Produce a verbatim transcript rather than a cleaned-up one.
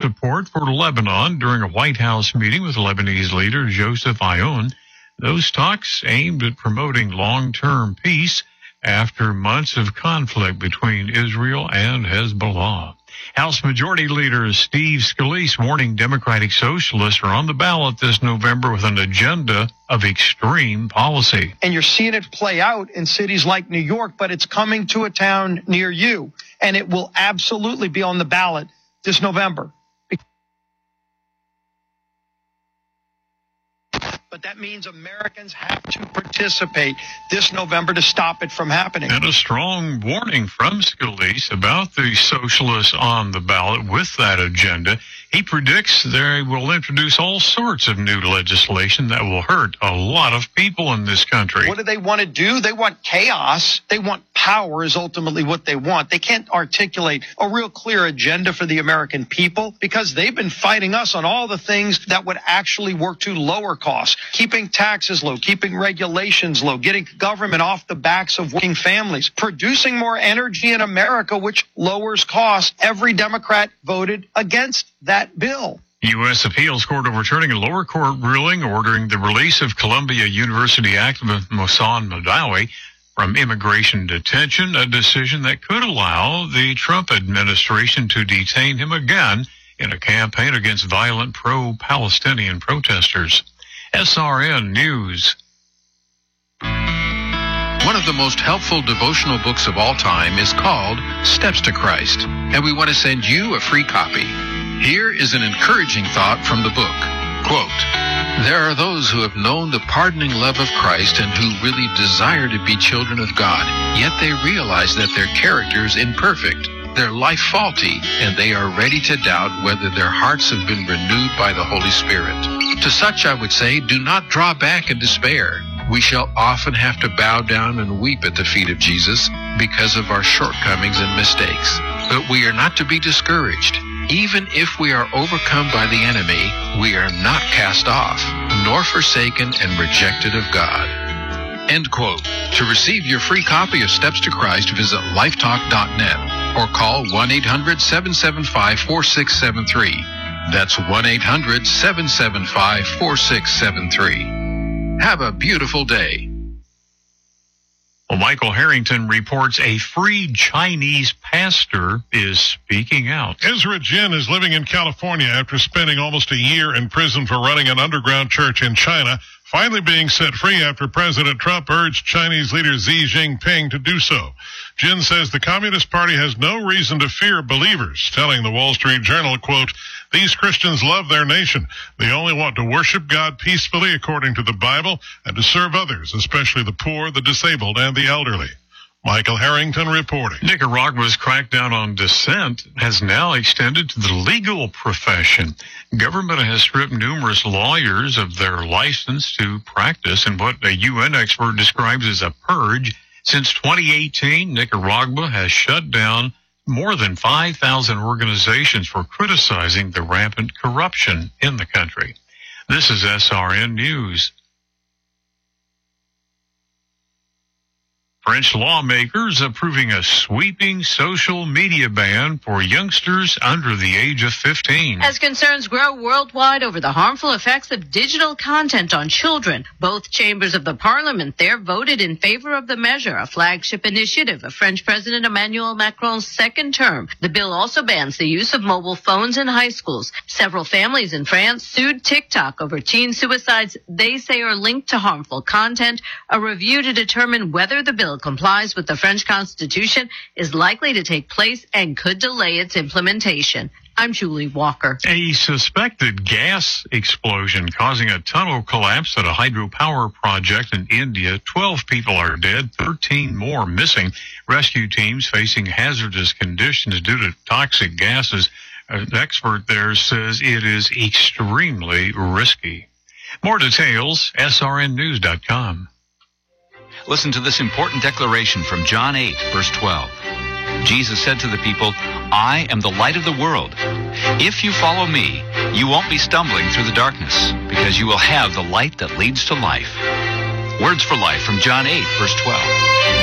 support for Lebanon during a White House meeting with Lebanese leader Joseph Aoun. Those talks aimed at promoting long-term peace after months of conflict between Israel and Hezbollah. House Majority Leader Steve Scalise warning Democratic Socialists are on the ballot this November with an agenda of extreme policy. And you're seeing it play out in cities like New York, but it's coming to a town near you, and it will absolutely be on the ballot this November. But that means Americans have to participate this November to stop it from happening. And a strong warning from Scalise about the socialists on the ballot with that agenda. He predicts they will introduce all sorts of new legislation that will hurt a lot of people in this country. What do they want to do? They want chaos. They want power is ultimately what they want. They can't articulate a real clear agenda for the American people because they've been fighting us on all the things that would actually work to lower costs, keeping taxes low, keeping regulations low, getting government off the backs of working families, producing more energy in America, which lowers costs. Every Democrat voted against that bill. U S Appeals Court overturning a lower court ruling ordering the release of Columbia University activist Mohsen Madawi from immigration detention, a decision that could allow the Trump administration to detain him again in a campaign against violent pro-Palestinian protesters. S R N News. One of the most helpful devotional books of all time is called Steps to Christ, and we want to send you a free copy. Here is an encouraging thought from the book. Quote, "There are those who have known the pardoning love of Christ and who really desire to be children of God, yet they realize that their character is imperfect, their life faulty, and they are ready to doubt whether their hearts have been renewed by the Holy Spirit. To such I would say, do not draw back in despair. We shall often have to bow down and weep at the feet of Jesus because of our shortcomings and mistakes. But we are not to be discouraged. Even if we are overcome by the enemy, we are not cast off, nor forsaken and rejected of God." End quote. To receive your free copy of Steps to Christ, visit lifetalk dot net or call one eight hundred seven seven five four six seven three. That's one eight hundred seven seven five four six seven three. Have a beautiful day. Well, Michael Harrington reports a freed Chinese pastor is speaking out. Ezra Jin is living in California after spending almost a year in prison for running an underground church in China, finally being set free after President Trump urged Chinese leader Xi Jinping to do so. Jin says the Communist Party has no reason to fear believers, telling the Wall Street Journal, quote, "These Christians love their nation. They only want to worship God peacefully according to the Bible and to serve others, especially the poor, the disabled, and the elderly." Michael Harrington reporting. Nicaragua's crackdown on dissent has now extended to the legal profession. Government has stripped numerous lawyers of their license to practice in what a U N expert describes as a purge. Since twenty eighteen, Nicaragua has shut down more than five thousand organizations for criticizing the rampant corruption in the country. This is S R N News. French lawmakers approving a sweeping social media ban for youngsters under the age of fifteen. As concerns grow worldwide over the harmful effects of digital content on children, both chambers of the parliament there voted in favor of the measure, a flagship initiative of French President Emmanuel Macron's second term. The bill also bans the use of mobile phones in high schools. Several families in France sued TikTok over teen suicides they say are linked to harmful content. A review to determine whether the bill complies with the French Constitution is likely to take place and could delay its implementation. I'm Julie Walker. A suspected gas explosion causing a tunnel collapse at a hydropower project in India. Twelve people are dead, thirteen more missing. Rescue teams facing hazardous conditions due to toxic gases. An expert there says it is extremely risky. More details, S R N news dot com. Listen to this important declaration from John eight, verse twelve. Jesus said to the people, "I am the light of the world. If you follow me, you won't be stumbling through the darkness, because you will have the light that leads to life." Words for life from John eight, verse twelve.